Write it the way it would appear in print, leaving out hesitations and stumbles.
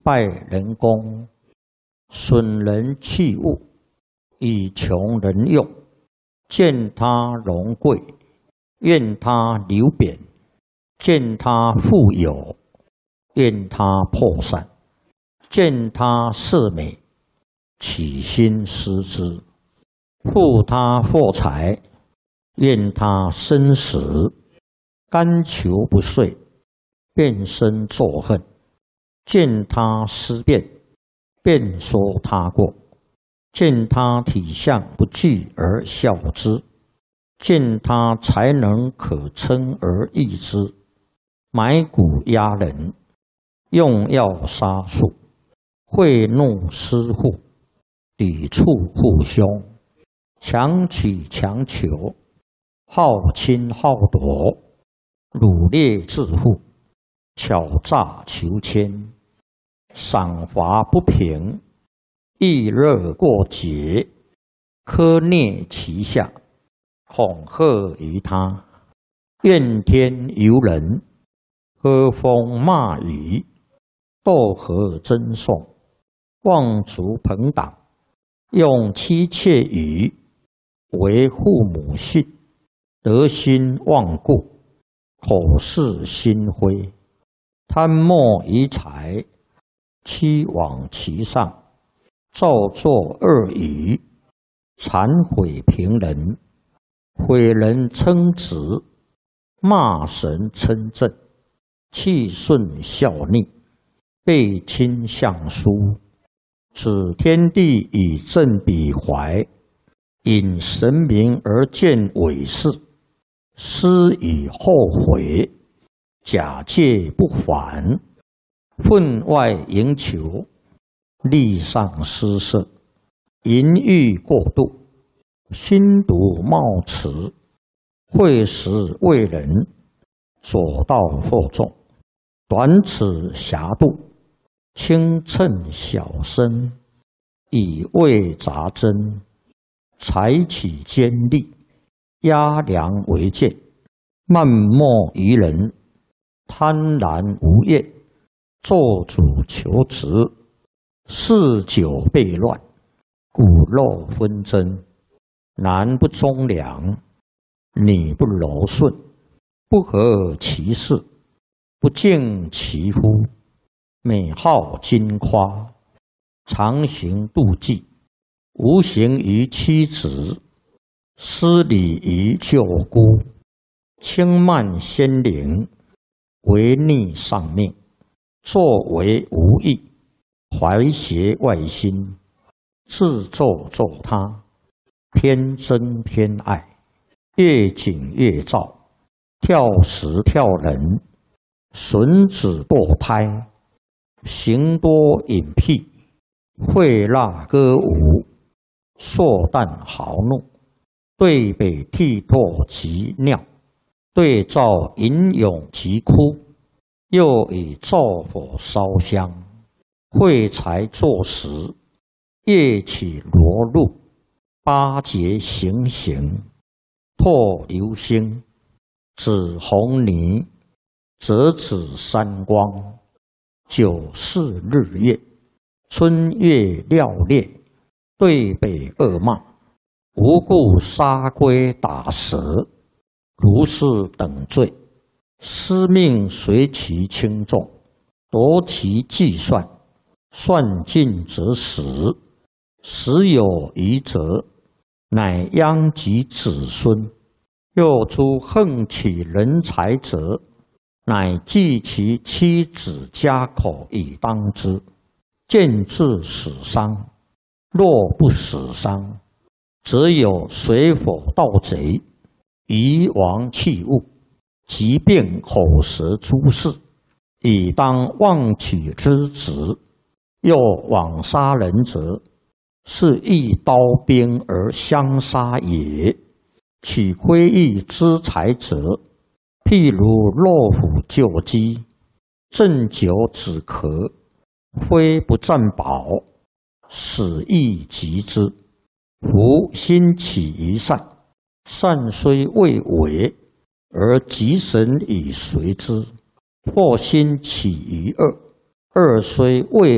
败人功，损人器物，以穷人用。见他荣贵，愿他流贬；见他富有，愿他破散；见他色美，起心思之；负他货财，愿他生死；甘求不遂，便生作恨。见他思变，便说他过；见他体相不具而笑之；见他才能可称而异之。买骨压人，用药杀术，贿赂私户，抵触父兄，强取强求，好侵好夺，掳掠致富，巧诈求签，赏罚不平，易热过节，苛虐其下，恐吓于他，怨天尤人，喝风骂雨，斗河争讼，妄足朋党，用妻妾语，为父母训，德心忘故，口是心非，贪墨于财，欺罔其上，造作恶语，谄毁平人，毁人称直，骂神称正，气顺效逆，背亲相疏，指天地以正彼怀，引神明而见伪事，思以后悔，假借不返，分外营求，利上失色，淫欲过度，心毒冒迟，会使为人，左道惑众，短尺狭度，轻称小身，以为杂针，采取尖利，压梁为剑，漫莫于人，贪婪无厌，做主求职，嗜酒悖乱，骨肉纷争，男不忠良，女不柔顺，不合其事，不敬其夫，美好矜夸，常行妒忌，无形于妻子，失礼于舅姑，轻慢先灵，违逆上命，作为无益，怀邪外心，自作作他，偏憎偏爱，越紧越躁，跳时跳人，损子堕胎，行多隐僻，会蜡歌舞，硕诞豪怒，对北涕唾及尿，对照吟咏及哭，又以灶火烧香，会财作食，夜起罗露，八节行刑，唾油星，指红泥，折指三光，九四日月，春月料裂，对北恶骂，无故杀龟打蛇，如是等罪，司命随其轻重，夺其计算，算尽则死，死有余则，乃殃及子孙。又诸横取人财者，乃计其妻子家口以当之，见至死伤。若不死伤，则有水火盗贼，夷王弃物，疾病口舌诸事，以当妄取之职。又枉杀人者，是一刀兵而相杀也。取窥益之财者，譬如落虎救鸡，鸩酒止咳，非不占宝，死亦及之。夫心起于善，善虽未为，而吉神以随之；或心起于恶，恶虽未